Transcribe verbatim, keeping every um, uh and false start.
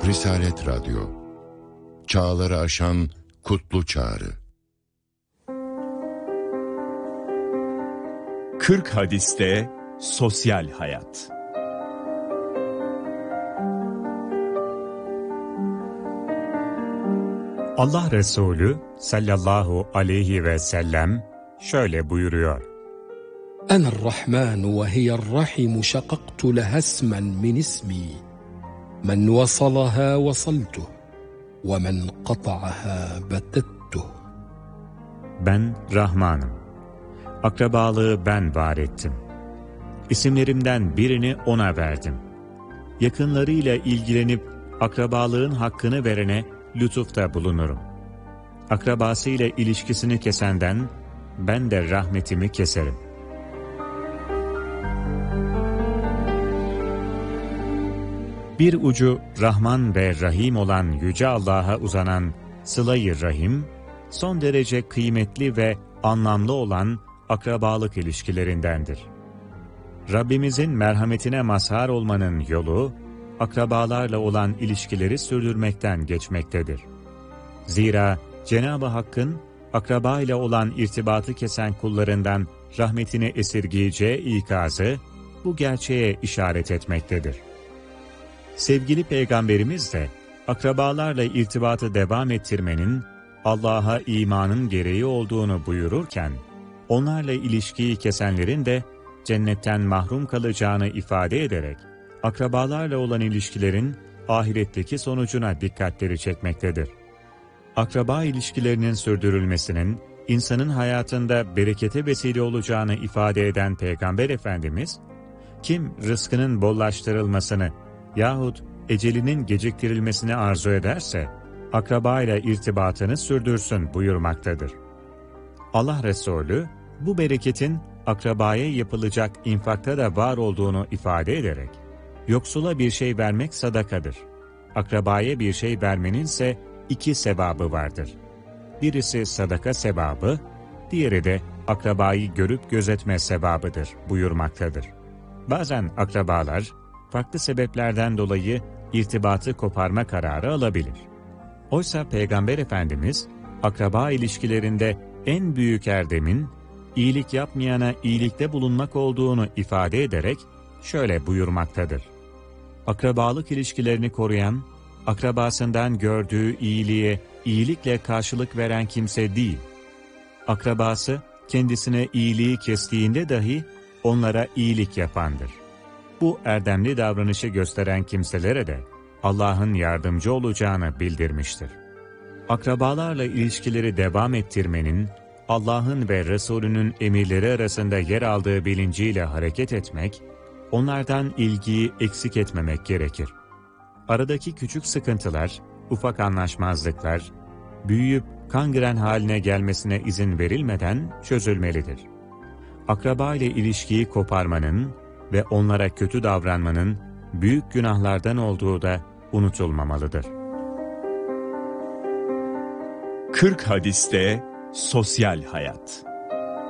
Risalet Radyo, çağları aşan kutlu çağrı. kırk hadiste sosyal hayat. Allah Resulü sallallahu aleyhi ve sellem şöyle buyuruyor: Ene'r-Rahman ve hiye'r-Rahim şakaktu leha ismen min ismi. Men vasalaha vasaltuh ve men kata'aha betettuh. Ben Rahmanım. Akrabalığı ben var ettim. İsimlerimden birini ona verdim. Yakınlarıyla ilgilenip akrabalığın hakkını verene lütufta bulunurum. Akrabasıyla ilişkisini kesenden ben de rahmetimi keserim. Bir ucu Rahman ve Rahim olan Yüce Allah'a uzanan sıla-i rahim, son derece kıymetli ve anlamlı olan akrabalık ilişkilerindendir. Rabbimizin merhametine mazhar olmanın yolu, akrabalarla olan ilişkileri sürdürmekten geçmektedir. Zira Cenab-ı Hakk'ın akraba ile olan irtibatı kesen kullarından rahmetini esirgeyeceği ikazı bu gerçeğe işaret etmektedir. Sevgili Peygamberimiz de akrabalarla irtibatı devam ettirmenin Allah'a imanın gereği olduğunu buyururken, onlarla ilişkiyi kesenlerin de cennetten mahrum kalacağını ifade ederek, akrabalarla olan ilişkilerin ahiretteki sonucuna dikkatleri çekmektedir. Akraba ilişkilerinin sürdürülmesinin insanın hayatında berekete vesile olacağını ifade eden Peygamber Efendimiz, kim rızkının bollaştırılmasını yahut ecelinin geciktirilmesini arzu ederse, akrabayla irtibatını sürdürsün buyurmaktadır. Allah Resulü, bu bereketin akrabaya yapılacak infakta da var olduğunu ifade ederek, yoksula bir şey vermek sadakadır. Akrabaya bir şey vermenin ise iki sevabı vardır. Birisi sadaka sevabı, diğeri de akrabayı görüp gözetme sevabıdır buyurmaktadır. Bazen akrabalar, farklı sebeplerden dolayı irtibatı koparma kararı alabilir. Oysa Peygamber Efendimiz, akraba ilişkilerinde en büyük erdemin, iyilik yapmayana iyilikte bulunmak olduğunu ifade ederek şöyle buyurmaktadır: akrabalık ilişkilerini koruyan, akrabasından gördüğü iyiliğe iyilikle karşılık veren kimse değil. Akrabası kendisine iyiliği kestiğinde dahi onlara iyilik yapandır. Bu erdemli davranışı gösteren kimselere de Allah'ın yardımcı olacağını bildirmiştir. Akrabalarla ilişkileri devam ettirmenin, Allah'ın ve Resulünün emirleri arasında yer aldığı bilinciyle hareket etmek, onlardan ilgiyi eksik etmemek gerekir. Aradaki küçük sıkıntılar, ufak anlaşmazlıklar, büyüyüp kangren haline gelmesine izin verilmeden çözülmelidir. Akraba ile ilişkiyi koparmanın ve onlara kötü davranmanın büyük günahlardan olduğu da unutulmamalıdır. kırk hadiste sosyal hayat.